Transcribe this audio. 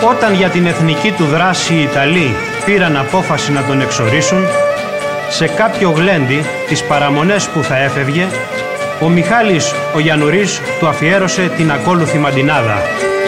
Όταν για την εθνική του δράση οι Ιταλοί πήραν απόφαση να τον εξορίσουν, σε κάποιο γλέντι τις παραμονές που θα έφευγε, ο Μιχάλης ο Γιαννουρής του αφιέρωσε την ακόλουθη μαντινάδα.